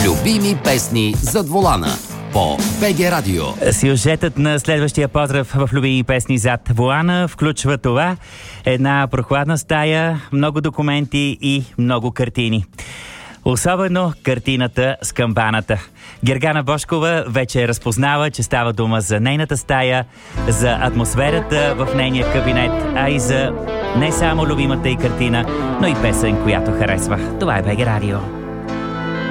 Любими песни зад волана по БГ Радио. Сюжетът на следващия поздрав в Любими песни зад волана включва това: една прохладна стая, много документи и много картини. Особено картината с камбаната. Гергана Бошкова вече разпознава, че става дума за нейната стая, за атмосферата в нейния кабинет, а и за не само любимата й картина, но и песен, която харесва. Това е БГ Радио.